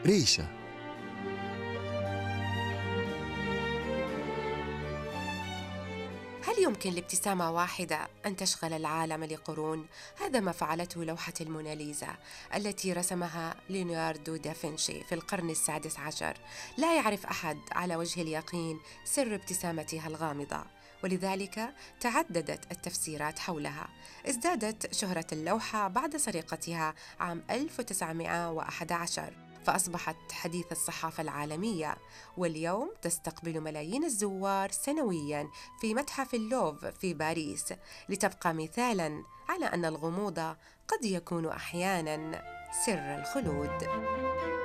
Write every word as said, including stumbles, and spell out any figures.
ريشة. هل يمكن لابتسامة واحدة أن تشغل العالم لقرون؟ هذا ما فعلته لوحة الموناليزا التي رسمها ليوناردو دافنشي في القرن السادس عشر. لا يعرف أحد على وجه اليقين سر ابتسامتها الغامضة، ولذلك تعددت التفسيرات حولها. ازدادت شهرة اللوحة بعد سرقتها عام ألف وتسعمائة وأحد عشر، فأصبحت حديث الصحافة العالمية، واليوم تستقبل ملايين الزوار سنوياً في متحف اللوف في باريس، لتبقى مثالاً على أن الغموض قد يكون أحياناً سر الخلود.